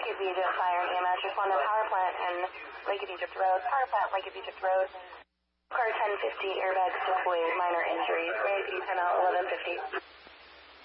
Lake of Egypt Fire and EMS, respond to power plant and Lake of Egypt Road. Power plant, Lake of Egypt Road. Car 1050, airbags deployed, minor injuries. APD 10 out, 1150.